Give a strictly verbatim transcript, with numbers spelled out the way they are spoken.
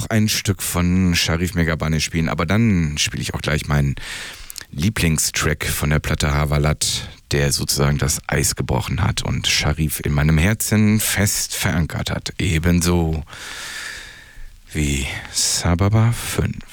ein Stück von Sharif Meghabane spielen, aber dann spiele ich auch gleich meinen Lieblingstrack von der Platte Havalat, der sozusagen das Eis gebrochen hat und Sharif in meinem Herzen fest verankert hat. Ebenso wie Sababa fünf.